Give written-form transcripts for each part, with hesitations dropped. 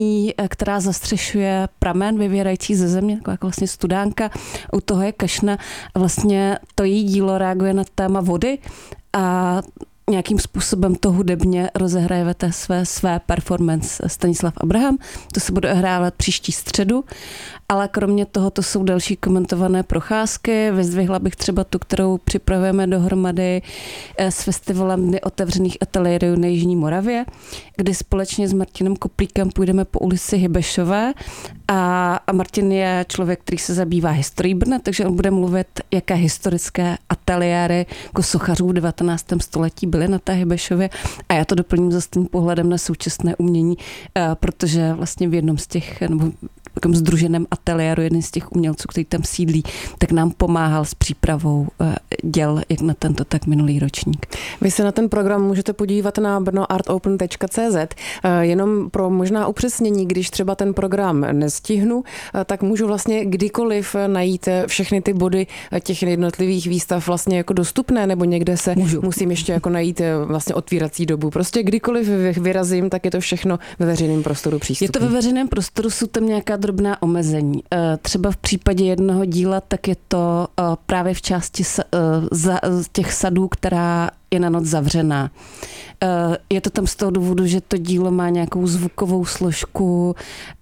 která zastřešuje pramen vyvěrající ze země, taková jako vlastně studánka. U toho je kašna a vlastně to její dílo reaguje na téma vody a nějakým způsobem to hudebně rozehraje ve té své performance Stanislav Abraham. To se bude ohrávat příští středu, ale kromě toho to jsou další komentované procházky. Vyzdvihla bych třeba tu, kterou připravujeme dohromady s festivalem Dny otevřených ateliérů na Jižní Moravě, kdy společně s Martinem Koplíkem půjdeme po ulici Hybešové a Martin je člověk, který se zabývá historií Brna, takže on bude mluvit, jaké historické ateliéry jako sochařů v 19. století byly na té Hybešově a já to doplním zase tím pohledem na současné umění, protože vlastně v jednom z těch, nebo v takovém sdruženém ateliéru, jeden z těch umělců, který tam sídlí, tak nám pomáhal s přípravou děl, jak na tento, tak minulý ročník. Vy se na ten program můžete podívat na brnoartopen.cz. Jenom pro možná upřesnění, když třeba ten program nestihnu, tak můžu vlastně kdykoliv najít všechny ty body těch jednotlivých výstav vlastně jako dostupné, nebo někde se musím ještě jako najít vlastně otvírací dobu. Prostě kdykoliv vyrazím, tak je to všechno ve veřejném prostoru přístupné. Je to ve veřejném prostoru, jsou tam nějaká drobná omezení. Třeba v případě jednoho díla, tak je to právě v části těch sadů, která je na noc zavřená. Je to tam z toho důvodu, že to dílo má nějakou zvukovou složku,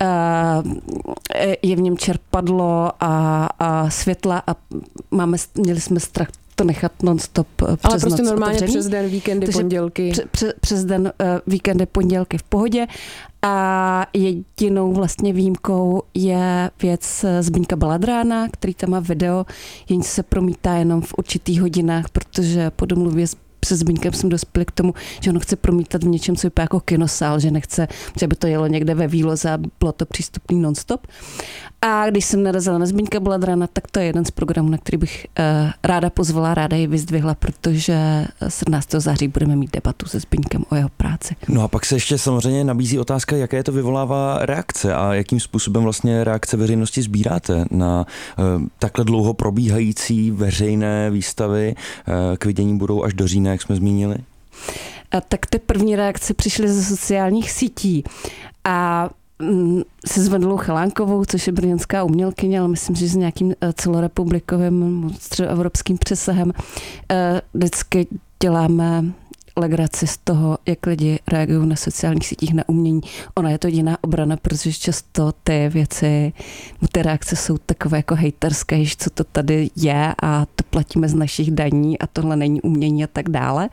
je v něm čerpadlo a světla a měli jsme strach to nechat non-stop přes ale prostě noc normálně otevřený. Přes den, víkendy, takže pondělky. Přes den, víkendy, pondělky v pohodě. A jedinou vlastně výjimkou je věc Zbyňka Baladrána, který tam má video, jenž se promítá jenom v určitých hodinách, protože po domluvě se Zbyňkem jsem dospěl k tomu, že on chce promítat v něčem, co vypadá jako kinosál, že nechce, že by to jelo někde ve výloze a bylo to přístupný non-stop. A když jsem narazila na Zbyňka Baladrána, tak to je jeden z programů, na který bych ráda pozvala, ráda ji vyzdvihla, protože 17. září budeme mít debatu se Zbyňkem o jeho práci. No a pak se ještě samozřejmě nabízí otázka, jaké to vyvolává reakce a jakým způsobem vlastně reakce veřejnosti sbíráte na takhle dlouho probíhající veřejné výstavy. K vidění budou až do října, jak jsme zmínili. Tak ty první reakce přišly ze sociálních sítí a se Zvendelou Chalánkovou, což je brněnská umělkyně, ale myslím, že s nějakým celorepublikovým středoevropským přesahem vždycky děláme legraci z toho, jak lidi reagují na sociálních sítích na umění. Ona je to jediná obrana, protože často ty věci, ty reakce jsou takové jako hejterské, že co to tady je a to platíme z našich daní a tohle není umění a tak dále.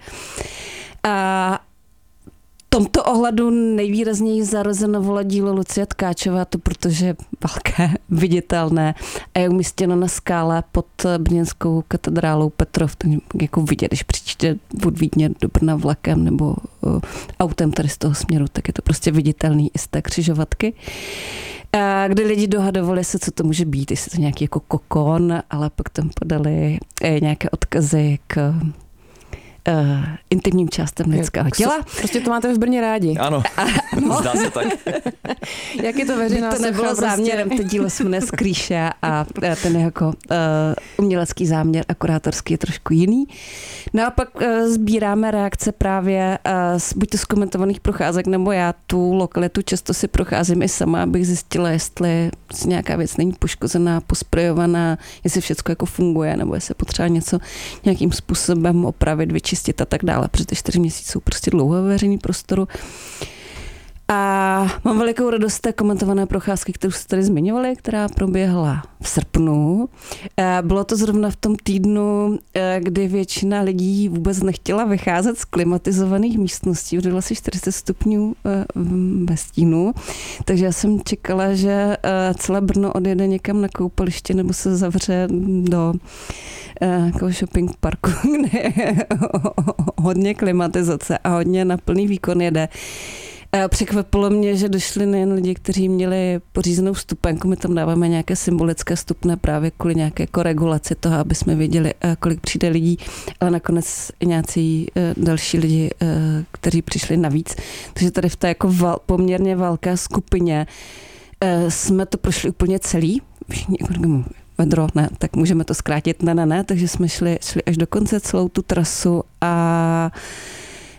A v tomto ohledu nejvýrazněji zarezonovalo dílo Lucie Tkáčová, to protože je velké, viditelné a je umístěno na skále pod brněnskou katedrálou Petrov. To jako vidět, když přijdete od Vídně do Brna vlakem nebo autem tady z toho směru, tak je to prostě viditelný i z té křižovatky. Kde lidi dohadovali se, co to může být, jestli to nějaký jako kokon, ale pak tam podali nějaké odkazy k intimním částem lidského těla. Prostě to máte v Brně rádi. Ano, zdá se tak. Jak je to veřejná to nebylo záměrem, to dílo se jmenuje Skrýše a ten jako umělecký záměr a kurátorský je trošku jiný. No a pak sbíráme reakce právě buď to z komentovaných procházek, nebo já tu lokalitu často si procházím i sama, abych zjistila, jestli nějaká věc není poškozená, posprejovaná, jestli všechno jako funguje, nebo jestli potřeba něco nějakým způsobem opravit, vyčistit a tak dále, protože ty 4 měsíce jsou prostě dlouho ve veřejném prostoru. A mám velikou radost té komentované procházky, kterou jste tady zmiňovali, která proběhla v srpnu. Bylo to zrovna v tom týdnu, kdy většina lidí vůbec nechtěla vycházet z klimatizovaných místností, protože bylo asi 40 stupňů ve stínu. Takže já jsem čekala, že celé Brno odjede někam na koupaliště nebo se zavře do jako shopping parku, kde je hodně klimatizace a hodně na plný výkon jede. Překvapilo mě, že došli nejen lidi, kteří měli pořízenou vstupenku, my tam dáváme nějaké symbolické vstupné právě kvůli nějaké regulaci toho, aby jsme věděli, kolik přijde lidí, ale nakonec i nějací další lidi, kteří přišli navíc. Takže tady v té jako poměrně velké skupině jsme to prošli úplně celý. Všichni vedro, ne, tak můžeme to zkrátit, ne, takže jsme šli až do konce celou tu trasu a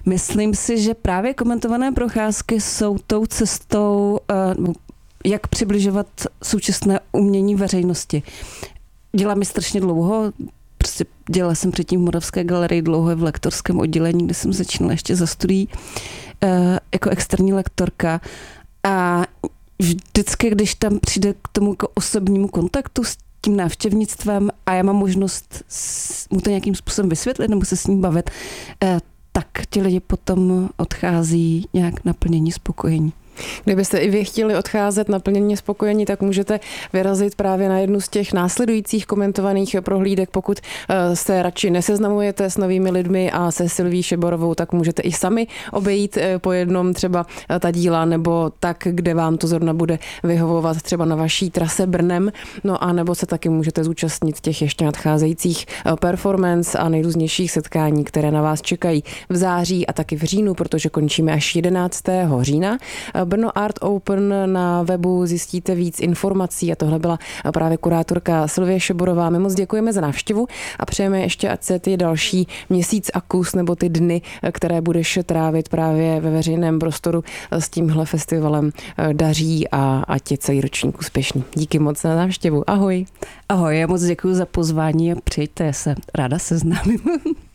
Myslím si, že právě komentované procházky jsou tou cestou, jak přibližovat současné umění veřejnosti. Dělám ji strašně dlouho, prostě dělala jsem předtím v Moravské galerii dlouho v lektorském oddělení, kde jsem začínala ještě za studií jako externí lektorka a vždycky, když tam přijde k tomu jako osobnímu kontaktu s tím návštěvnictvem a já mám možnost mu to nějakým způsobem vysvětlit nebo se s ním bavit, tak ti lidi potom odchází nějak naplnění, spokojení. Kdybyste i vy chtěli odcházet naplněně spokojení, tak můžete vyrazit právě na jednu z těch následujících komentovaných prohlídek. Pokud se radši neseznamujete s novými lidmi a se Sylví Šeborovou, tak můžete i sami obejít po jednom třeba ta díla nebo tak, kde vám to zrovna bude vyhovovat třeba na vaší trase Brnem. No a nebo se taky můžete zúčastnit těch ještě nadcházejících performance a nejrůznějších setkání, které na vás čekají v září a taky v říjnu, protože končíme až 11. října. Brno Art Open, na webu zjistíte víc informací a tohle byla právě kurátorka Sylvie Šeborová. My moc děkujeme za návštěvu a přejeme ještě, ať se ty další měsíc a kus nebo ty dny, které budeš trávit právě ve veřejném prostoru s tímhle festivalem, daří a ať je celý ročník úspěšný. Díky moc za návštěvu. Ahoj. Ahoj, já moc děkuji za pozvání a přijďte, se ráda seznámím.